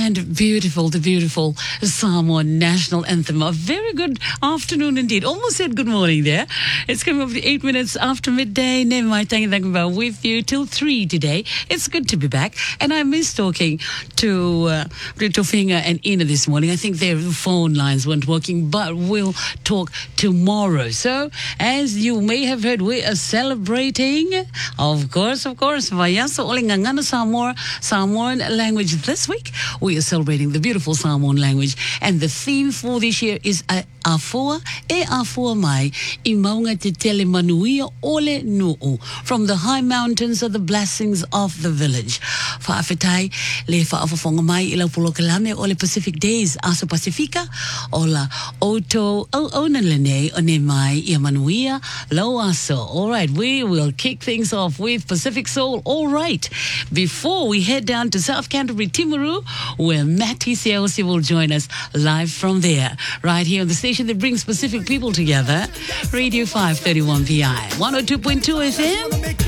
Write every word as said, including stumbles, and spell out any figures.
and beautiful, the beautiful Samoan national anthem. A very good afternoon indeed. Almost said good morning there. It's coming up to eight minutes after midday. Never mind, thank you, about with you till three today. It's good to be back. And I missed talking to uh, Rito Finger and Ina this morning. I think their phone lines weren't working, but we'll talk tomorrow. So, as you may have heard, we are celebrating, of course, of course, Vayaso Olingangana Samoa, Samoan language this week. We are celebrating the beautiful Samoan language, and the theme for this year is a Afua e Afua mai I maunga te tele manuia ole nuu, from the high mountains of the blessings of the village. Whaafetai le whaafafonga mai I lau polokalame ole Pacific Days aso Pacifica ola oto o ona lene one mai I manuia lau aso. All right, we will kick things off with Pacific Soul. All right, before we head down to South Canterbury, Timaru, where Matty Seosi will join us live from there, right here on the station that brings Pacific people together, Radio five thirty-one P I, one oh two point two F M.